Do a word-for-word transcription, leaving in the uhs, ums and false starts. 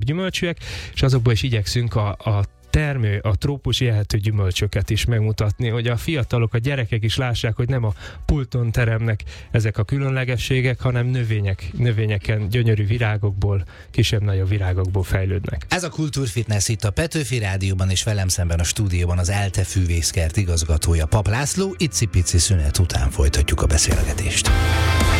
gyümölcsűek, és azokból is igyekszünk a, a termő, a trópusi élhető gyümölcsöket is megmutatni, hogy a fiatalok, a gyerekek is lássák, hogy nem a pulton teremnek ezek a különlegességek, hanem növények, növényeken, gyönyörű virágokból, kisebb-nagyobb virágokból fejlődnek. Ez a Kultúrfitness itt a Petőfi Rádióban, és velem szemben a stúdióban az ELTE fűvészkert igazgatója, Papp László. Icipici szünet után folytatjuk a beszélgetést.